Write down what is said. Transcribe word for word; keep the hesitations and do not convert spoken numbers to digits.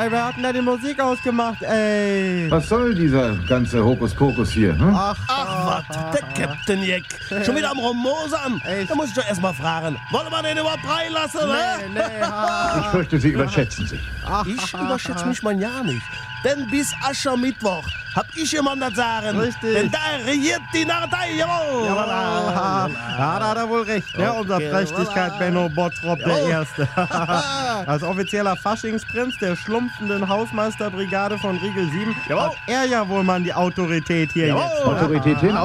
ey, wer hat denn da die Musik ausgemacht, ey? Was soll dieser ganze Hokuspokus hier? Hm? Ach, Ach, was, der Captain Jack. Schon wieder am Rummosern. Echt? Da muss ich doch erst mal fragen. Wollen wir den überhaupt reinlassen, ne? nee, nee, ha. Ich fürchte, Sie überschätzen sich. Ich überschätze mich mal ja nicht. Denn bis Aschermittwoch hab ich jemand das sagen. Richtig. Denn da regiert die Narretei, jawohl. Ja, da hat er wohl recht, ne? Unser Okay, Prächtigkeit voilà. Benno Bottrop der Jawohl. Erste. Als offizieller Faschingsprinz der schlumpfenden Hausmeisterbrigade von Riegel sieben Jawohl. hat er ja wohl mal die Autorität hier Jawohl. jetzt. Ne? Autorität hin,